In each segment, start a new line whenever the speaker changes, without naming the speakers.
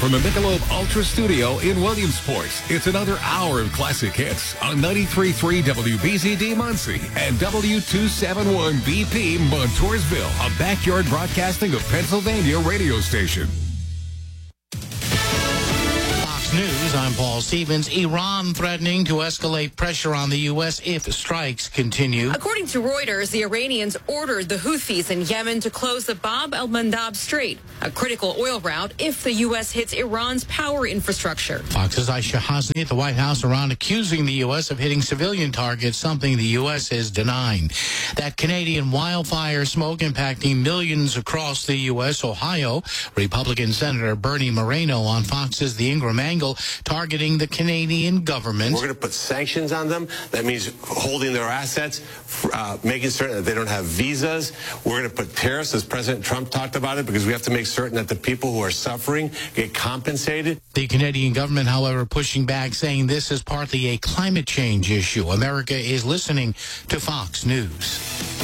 from the Michelob Ultra Studio in Williamsport. It's another hour of classic hits on 93.3 WBZD Muncie and W271 BP Montoursville, a backyard broadcasting of Pennsylvania radio station.
News, I'm Paul Stevens. Iran threatening to escalate pressure on the U.S. if strikes continue.
According to Reuters, the Iranians ordered the Houthis in Yemen to close the Bab el-Mandab Strait, a critical oil route, if the U.S. hits Iran's power infrastructure.
Fox's Aisha Hasni at the White House around accusing the U.S. of hitting civilian targets, something the U.S. is denying. That Canadian wildfire smoke impacting millions across the U.S. Ohio, Republican Senator Bernie Moreno on Fox's The Ingram Angle, targeting the Canadian government.
We're going to put sanctions on them. That means holding their assets, making certain that they don't have visas. We're going to put tariffs, as President Trump talked about it, because we have to make certain that the people who are suffering get compensated.
The Canadian government, however, pushing back, saying this is partly a climate change issue. America is listening to Fox News.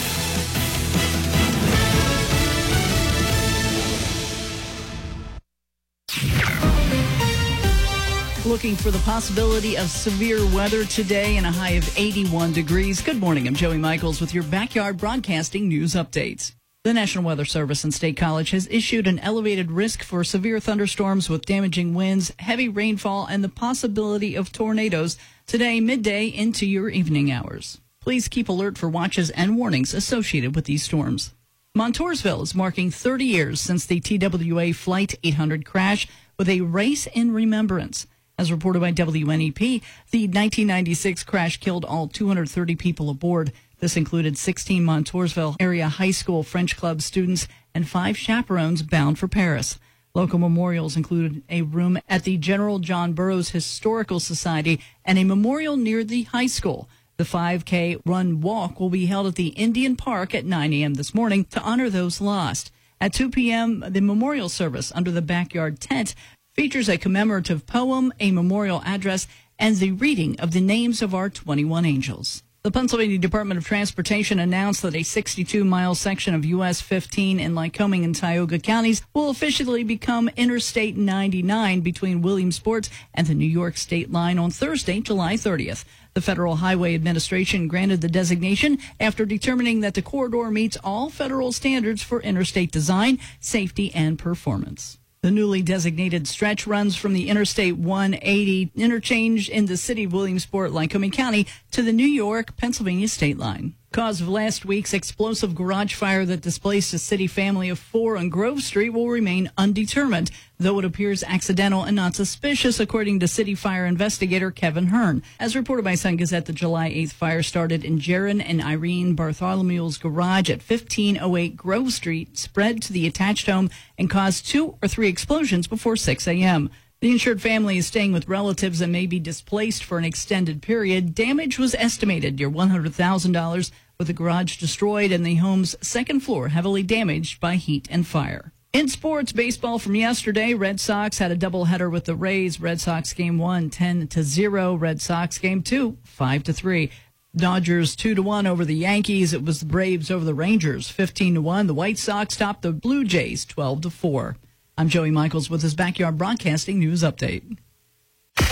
Looking for the possibility of severe weather today and a high of 81 degrees. Good morning. I'm Joey Michaels with your Backyard Broadcasting News Updates. The National Weather Service and State College has issued an elevated risk for severe thunderstorms with damaging winds, heavy rainfall, and the possibility of tornadoes today midday into your evening hours. Please keep alert for watches and warnings associated with these storms. Montoursville is marking 30 years since the TWA Flight 800 crash with a race in remembrance. As reported by WNEP, the 1996 crash killed all 230 people aboard. This included 16 Montoursville area high school French club students and 5 chaperones bound for Paris. Local memorials included a room at the General John Burroughs Historical Society and a memorial near the high school. The 5K run walk will be held at the Indian Park at 9 a.m. this morning to honor those lost. At 2 p.m., the memorial service under the backyard tent features a commemorative poem, a memorial address, and the reading of the names of our 21 angels. The Pennsylvania Department of Transportation announced that a 62-mile section of US 15 in Lycoming and Tioga counties will officially become Interstate 99 between Williamsport and the New York state line on Thursday, July 30th. The Federal Highway Administration granted the designation after determining that the corridor meets all federal standards for interstate design, safety, and performance. The newly designated stretch runs from the Interstate 180 interchange in the city of Williamsport, Lycoming County, to the New York-Pennsylvania state line. Cause of last week's explosive garage fire that displaced a city family of 4 on Grove Street will remain undetermined, though it appears accidental and not suspicious, according to city fire investigator Kevin Hearn. As reported by Sun Gazette, the July 8th fire started in Jaron and Irene Bartholomew's garage at 1508 Grove Street, spread to the attached home, and caused 2 or 3 explosions before 6 a.m. The insured family is staying with relatives and may be displaced for an extended period. Damage was estimated near $100,000, with the garage destroyed and the home's second floor heavily damaged by heat and fire. In sports, baseball from yesterday, Red Sox had a doubleheader with the Rays. Red Sox game 1, 10-0. Red Sox game 2, 5-3. Dodgers 2-1 over the Yankees. It was the Braves over the Rangers, 15-1. The White Sox topped the Blue Jays, 12-4. I'm Joey Michaels with his Backyard Broadcasting News Update.